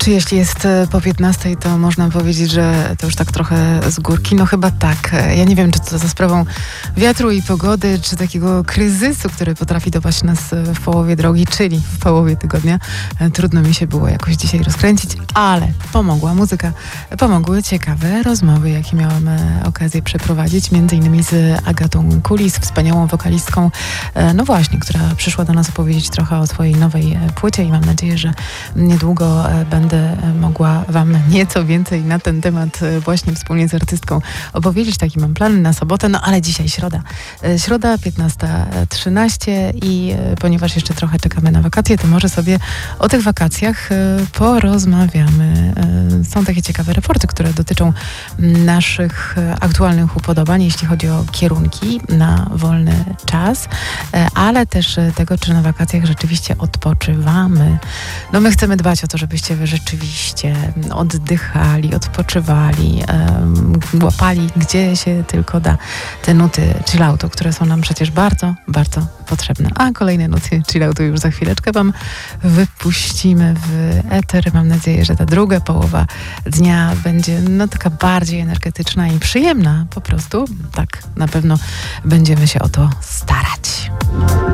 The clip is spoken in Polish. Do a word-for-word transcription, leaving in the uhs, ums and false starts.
Czy jeśli jest po piętnastej, to można powiedzieć, że to już tak trochę z górki? No chyba tak. Ja nie wiem, czy to za sprawą wiatru i pogody, czy takiego kryzysu, który potrafi dopaść nas w połowie drogi, czyli w połowie tygodnia. Trudno mi się było jakoś dzisiaj rozkręcić, ale pomogła muzyka. Pomogły ciekawe rozmowy, jakie miałam okazję przeprowadzić, między innymi z Agatą Kulis, wspaniałą wokalistką, no właśnie, która przyszła do nas opowiedzieć trochę o swojej nowej płycie i mam nadzieję, że niedługo będę mogła wam nieco więcej na ten temat właśnie wspólnie z artystką opowiedzieć. Taki mam plan na sobotę, no ale dzisiaj środa. Środa piętnasta trzynaście i ponieważ jeszcze trochę czekamy na wakacje, to może sobie o tych wakacjach porozmawiamy. Są takie ciekawe raporty, które dotyczą naszych aktualnych upodobań, jeśli chodzi o kierunki na wolny czas, ale też tego, czy na wakacjach rzeczywiście odpoczywamy. No my chcemy dbać o to, żebyście wy rzeczywiście oddychali, odpoczywali, um, łapali gdzie się tylko da te nuty chilloutu, które są nam przecież bardzo, bardzo potrzebne. A kolejne nuty chilloutu już za chwileczkę wam wypuścimy w eter. Mam nadzieję, że ta druga połowa dnia będzie no taka bardziej energetyczna i przyjemna po prostu. Tak, na pewno będziemy się o to starać.